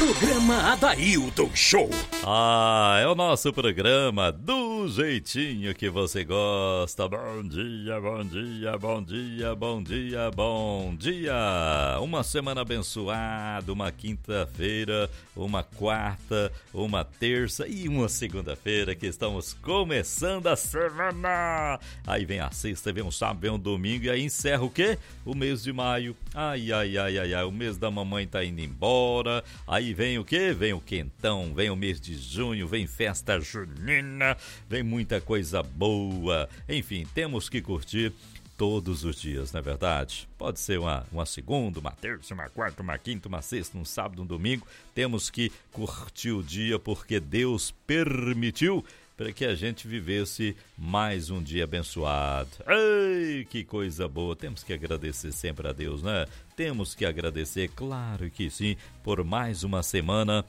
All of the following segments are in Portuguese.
Programa Adailton Show. É o nosso programa do jeitinho que você gosta. Bom dia, bom dia, bom dia, bom dia, bom dia. Uma semana abençoada, uma quinta-feira, uma quarta, uma terça e uma segunda-feira que estamos começando a semana. Aí vem a sexta, vem um sábado, vem um domingo e aí encerra o quê? O mês de maio. Ai, o mês da mamãe tá indo embora. Aí vem o quê? Vem o quentão, vem o mês de junho, vem festa junina, vem muita coisa boa. Enfim, temos que curtir todos os dias, não é verdade? Pode ser uma segunda, uma terça, uma quarta, uma quinta, uma sexta, um sábado, um domingo. Temos que curtir o dia porque Deus permitiu para que a gente vivesse mais um dia abençoado. Ei, que coisa boa! Temos que agradecer sempre a Deus, né? Temos que agradecer, claro que sim, por mais uma semana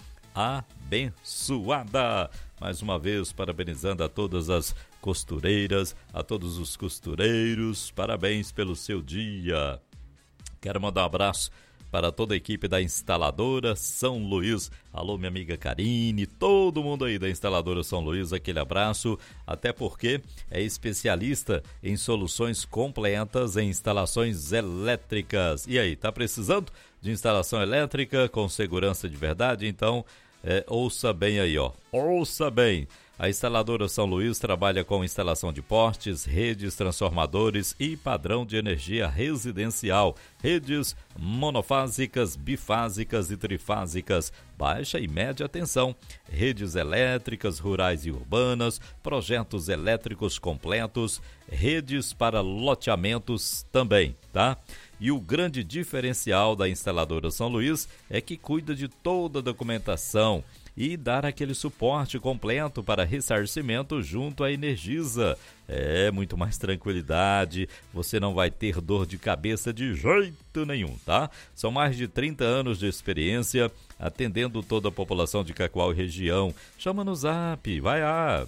abençoada. Mais uma vez, parabenizando a todas as costureiras, a todos os costureiros. Parabéns pelo seu dia. Quero mandar um abraço para toda a equipe da Instaladora São Luís. Alô, minha amiga Karine, todo mundo aí da Instaladora São Luís, aquele abraço, até porque é especialista em soluções completas em instalações elétricas. E aí, tá precisando de instalação elétrica com segurança de verdade? Então, ouça bem aí, ó. Ouça bem. A Instaladora São Luís trabalha com instalação de postes, redes, transformadores e padrão de energia residencial, redes monofásicas, bifásicas e trifásicas, baixa e média tensão, redes elétricas rurais e urbanas, projetos elétricos completos, redes para loteamentos também, tá? E o grande diferencial da Instaladora São Luís é que cuida de toda a documentação e dar aquele suporte completo para ressarcimento junto à Energisa. Muito mais tranquilidade, você não vai ter dor de cabeça de jeito nenhum, tá? São mais de 30 anos de experiência atendendo toda a população de Cacoal e região. Chama no zap, vai a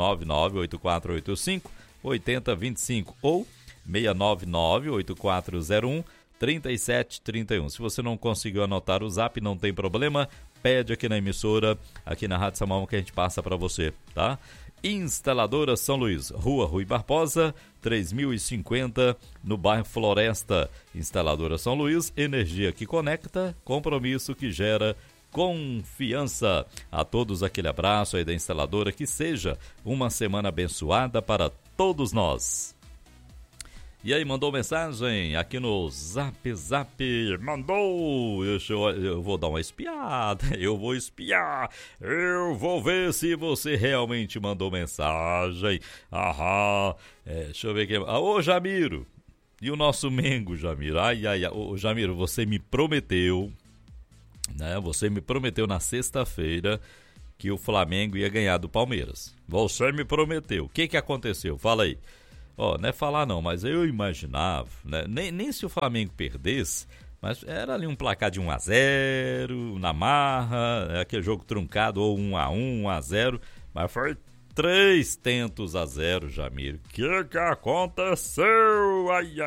699-8485-8025 ou 699-8401-3731. Se você não conseguiu anotar o zap, não tem problema, pede aqui na emissora, aqui na Rádio Samão, que a gente passa para você, tá? Instaladora São Luís, Rua Rui Barbosa, 3050, no bairro Floresta. Instaladora São Luís, energia que conecta, compromisso que gera confiança. A todos aquele abraço aí da instaladora, que seja uma semana abençoada para todos nós. E aí, mandou mensagem aqui no Zap, mandou, eu vou dar uma espiada, eu vou espiar, eu vou ver se você realmente mandou mensagem. Deixa eu ver aqui, ô Jamiro, e o nosso Mengo, Jamiro, ô Jamiro, você me prometeu, né, você me prometeu na sexta-feira que o Flamengo ia ganhar do Palmeiras, você me prometeu, o que aconteceu? Fala aí. Não é falar não, mas eu imaginava, né? Nem se o Flamengo perdesse, mas era ali um placar de 1-0, na marra, aquele jogo truncado, ou 1-1, 1-0, mas foi 3-0, Jamiro. Que aconteceu? Ai.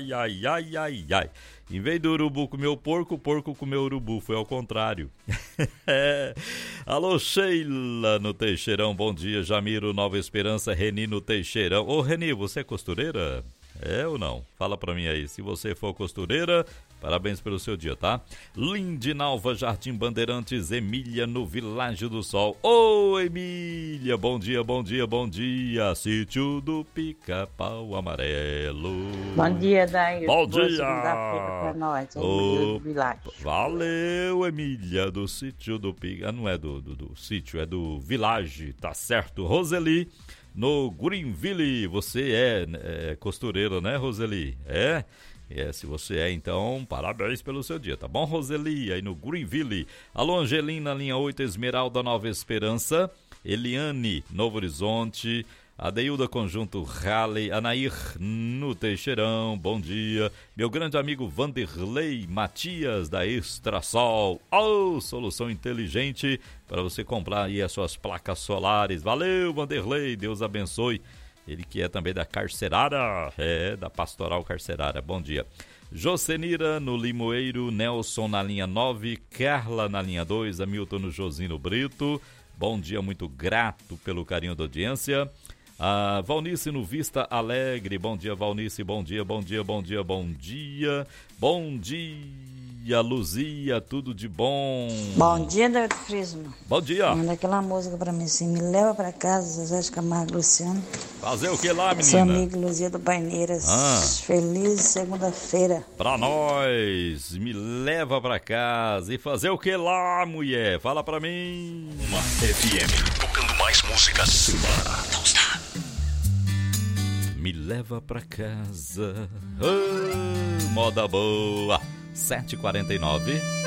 Em vez do urubu comer o porco comeu o urubu, foi ao contrário. Alô, Sheila no Teixeirão, bom dia, Jamiro, Nova Esperança, Reni no Teixeirão. Ô, Reni, você é costureira? Ou não? Fala pra mim aí, se você for costureira, parabéns pelo seu dia, tá? Lindinalva, Jardim Bandeirantes, Emília no Világio do Sol. Ô, Emília, bom dia, Sítio do Pica-Pau Amarelo. Bom dia, Daí. Bom dia. Pra nós, do Világio. Valeu, Emília, do Sítio do Pica... Não é do sítio, é do Világio, tá certo. Roseli, no Greenville, você é costureira, né, Roseli? Se você então, parabéns pelo seu dia, tá bom, Roseli? Aí no Greenville. Alô, Angelina, linha 8, Esmeralda, Nova Esperança. Eliane, Novo Horizonte. Adeilda, Conjunto Raleigh. Anair, no Teixeirão, bom dia. Meu grande amigo Vanderlei Matias, da Extrasol. Solução inteligente para você comprar aí as suas placas solares. Valeu, Vanderlei, Deus abençoe. Ele que é também da Carcerara, da Pastoral Carcerara, bom dia. Jocenira no Limoeiro, Nelson na linha 9, Carla na linha 2, Hamilton no Josino Brito. Bom dia, muito grato pelo carinho da audiência. A Valnice no Vista Alegre, bom dia Valnice, bom dia, bom dia, bom dia, bom dia. Bom dia, Luzia, tudo de bom. Bom dia, David Frisman. Bom dia. Manda aquela música pra mim assim, me leva pra casa, Zé de Camargo Luciano. Fazer o que lá, menina? Seu amigo Luzia do Paineiras. Feliz segunda-feira. Pra nós, me leva pra casa. E fazer o que lá, mulher? Fala pra mim. Uma FM, tocando mais músicas. Não está. Me leva pra casa. Oh, moda boa. 7h49.